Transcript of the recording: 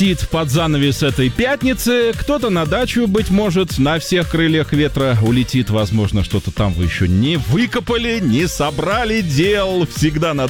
под занавес этой пятницы. Кто-то на дачу, быть может, на всех крыльях ветра улетит. Возможно, что-то там вы еще не выкопали, не собрали дел. Всегда надо